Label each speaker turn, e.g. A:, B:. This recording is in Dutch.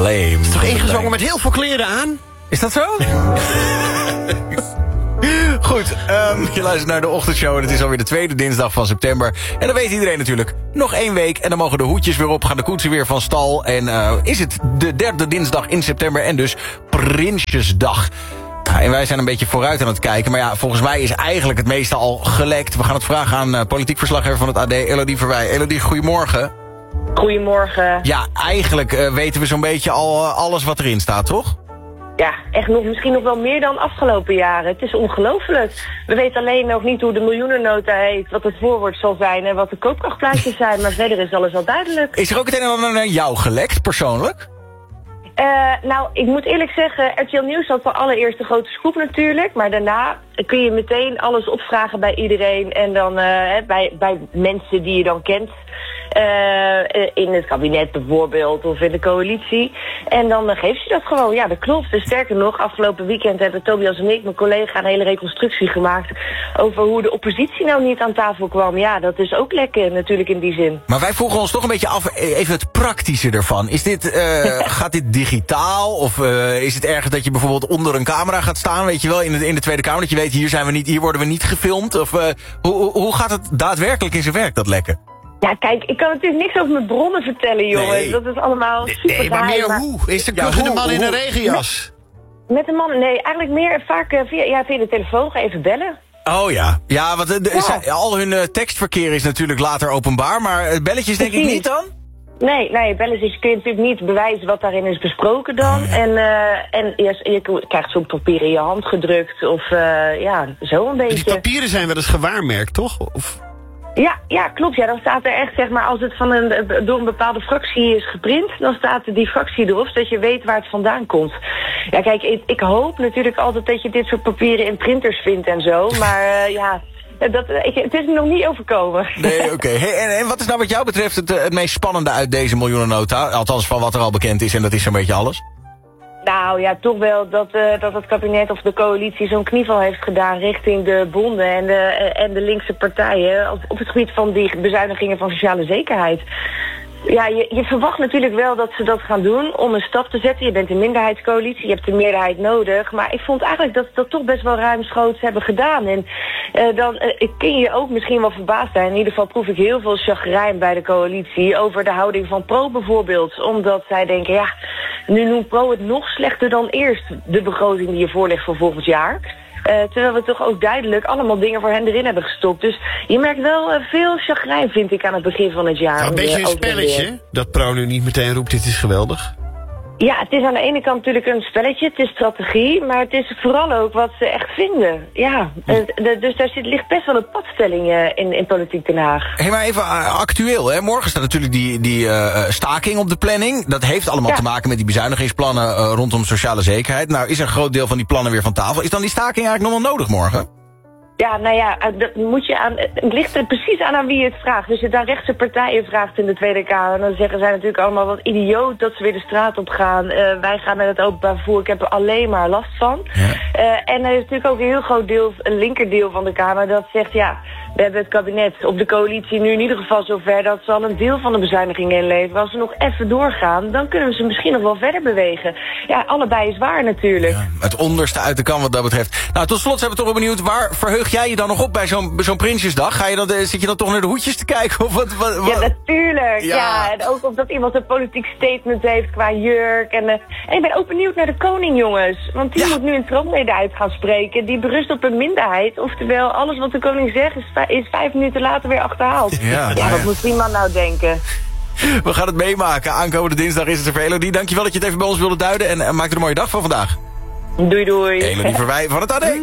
A: Blame.
B: Het is toch ingezongen met heel veel kleren aan?
A: Is dat zo? Goed, je luistert naar de ochtendshow en het is alweer de tweede dinsdag van september. En dan weet iedereen natuurlijk, nog 1 week en dan mogen de hoedjes weer op, gaan de koetsen weer van stal. En is het de derde dinsdag in september en dus Prinsjesdag. En wij zijn een beetje vooruit aan het kijken. Maar ja, volgens mij is eigenlijk het meeste al gelekt. We gaan het vragen aan politiek verslaggever van het AD, Elodie Verwij. Elodie, goedemorgen.
C: Goedemorgen.
A: Ja, eigenlijk weten we zo'n beetje al alles wat erin staat, toch?
C: Ja, echt misschien nog wel meer dan afgelopen jaren. Het is ongelooflijk. We weten alleen nog niet hoe de miljoenennota heet, wat het voorwoord zal zijn en wat de koopkrachtplaatjes zijn. Maar verder is alles al duidelijk.
A: Is er ook het een en ander naar jou gelekt, persoonlijk?
C: Nou, ik moet eerlijk zeggen, RTL Nieuws had voor allereerst de grote scoop natuurlijk. Maar daarna kun je meteen alles opvragen bij iedereen. En dan bij mensen die je dan kent. In het kabinet bijvoorbeeld, of in de coalitie. En dan geeft ze dat gewoon. Ja, dat klopt. En sterker nog, afgelopen weekend hebben Tobias en ik, mijn collega, een hele reconstructie gemaakt over hoe de oppositie nou niet aan tafel kwam. Ja, dat is ook lekker natuurlijk in die zin.
A: Maar wij vroegen ons toch een beetje af, even het praktische ervan. Is dit, gaat dit digitaal? Of is het ergens dat je bijvoorbeeld onder een camera gaat staan, weet je wel, in de Tweede Kamer, dat je weet, hier worden we niet gefilmd? Of hoe gaat het daadwerkelijk in zijn werk, dat lekken?
C: Ja, kijk, ik kan natuurlijk niks over mijn bronnen vertellen, jongens. Nee. Dat is allemaal super
B: Nee, maar meer hoe? Is de man in een regenjas?
C: Met een man, nee, eigenlijk meer vaak via de telefoon, ga even bellen.
A: Oh ja, ja, want al hun tekstverkeer is natuurlijk later openbaar, maar belletjes denk ik niet dan?
C: Nee, belletjes kun je natuurlijk niet bewijzen wat daarin is besproken dan. Oh, ja. En je krijgt zo'n papier in je hand gedrukt of zo een beetje.
B: Die papieren zijn wel eens gewaarmerkt, toch? Of...
C: Ja, klopt. Ja, dan staat er echt, zeg maar, als het door een bepaalde fractie is geprint, dan staat die fractie erop, zodat je weet waar het vandaan komt. Ja, kijk, ik hoop natuurlijk altijd dat je dit soort papieren in printers vindt en zo, maar het is me nog niet overkomen.
A: Nee, oké. Hey, en wat is nou wat jou betreft het meest spannende uit deze miljoenennota? Althans van wat er al bekend is, en dat is zo'n beetje alles.
C: Nou ja, toch wel dat het kabinet of de coalitie zo'n knieval heeft gedaan richting de bonden en de linkse partijen op het gebied van die bezuinigingen van sociale zekerheid. Ja, je verwacht natuurlijk wel dat ze dat gaan doen om een stap te zetten. Je bent een minderheidscoalitie, je hebt een meerderheid nodig. Maar ik vond eigenlijk dat ze dat toch best wel ruimschoots hebben gedaan. En dan kun je ook misschien wel verbaasd zijn. In ieder geval proef ik heel veel chagrijn bij de coalitie over de houding van Pro bijvoorbeeld. Omdat zij denken, ja, nu noemt Pro het nog slechter dan eerst de begroting die je voorlegt voor volgend jaar. Terwijl we toch ook duidelijk allemaal dingen voor hen erin hebben gestopt. Dus je merkt wel veel chagrijn, vind ik, aan het begin van het jaar.
B: Nou, een beetje een spelletje, dat Pro nu niet meteen roept, dit is geweldig.
C: Ja, het is aan de ene kant natuurlijk een spelletje, het is strategie, maar het is vooral ook wat ze echt vinden. Ja, dus daar ligt best wel een padstelling in politiek Den Haag.
A: Hey, maar even actueel, hè? Morgen staat natuurlijk die staking op de planning. Dat heeft allemaal te maken met die bezuinigingsplannen rondom sociale zekerheid. Nou, is een groot deel van die plannen weer van tafel. Is dan die staking eigenlijk nog wel nodig morgen?
C: Ja, nou ja, dat moet je het ligt er precies aan wie je het vraagt. Dus je daar rechtse partijen vraagt in de Tweede Kamer, dan zeggen zij natuurlijk allemaal wat idioot dat ze weer de straat op gaan. Wij gaan met het openbaar vervoer, ik heb er alleen maar last van. Ja. En er is natuurlijk ook een heel groot deel, een linkerdeel van de Kamer, dat zegt, ja, we hebben het kabinet op de coalitie nu in ieder geval zover dat ze al een deel van de bezuinigingen inleveren. Als we nog even doorgaan, dan kunnen we ze misschien nog wel verder bewegen. Ja, allebei is waar natuurlijk. Ja,
A: het onderste uit de kan wat dat betreft. Nou, tot slot zijn we toch wel benieuwd, waar verheug jij je dan nog op bij zo'n Prinsjesdag? Zit je dan toch naar de hoedjes te kijken? Of wat?
C: Ja, natuurlijk. Ja, en ook of dat iemand een politiek statement heeft qua jurk. En ik ben ook benieuwd naar de koning, jongens. Want die moet nu een troonrede uit gaan spreken. Die berust op een minderheid. Oftewel, alles wat de koning zegt is 5 minuten later weer achterhaald. Ja, wat moet die man nou denken?
A: We gaan het meemaken. Aankomende dinsdag is het zover. Elodie, dankjewel dat je het even bij ons wilde duiden. En maak er een mooie dag van vandaag.
C: Doei.
A: Elodie Verwij van het AD.